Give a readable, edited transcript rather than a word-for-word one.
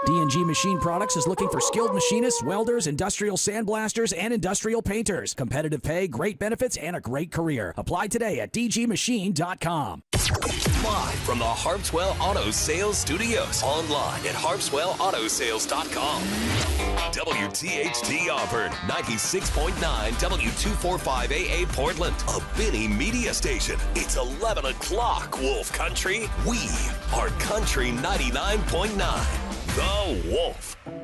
D&G Machine Products is looking for skilled machinists, welders, industrial sandblasters, and industrial painters. Competitive pay, great benefits, and a great career. Apply today at dgmachine.com. Live from the Harpswell Auto Sales Studios. Online at harpswellautosales.com. WTHT Auburn, 96.9 W245AA Portland. A Benny Media Station. It's 11 o'clock, Wolf Country. We are Country 99.9. The Wolf.